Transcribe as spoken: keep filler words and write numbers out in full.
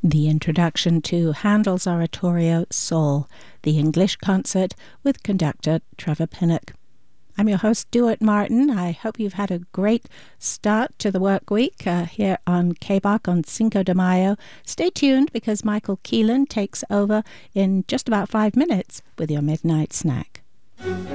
The introduction to Handel's oratorio Saul, the English concert with conductor Trevor Pinnock. I'm your host, Stuart Martin. I hope you've had a great start to the work week uh, here on K B O C on Cinco de Mayo. Stay tuned because Michael Keelan takes over in just about five minutes with your midnight snack.